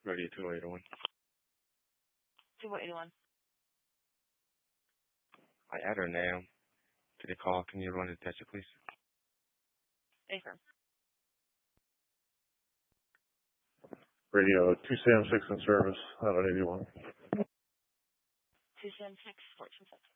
Radio 2801. 2801. I add her now to the call. Can you run the test, please? Affirm. Radio 276 in service out of 81. 276, 14 seconds.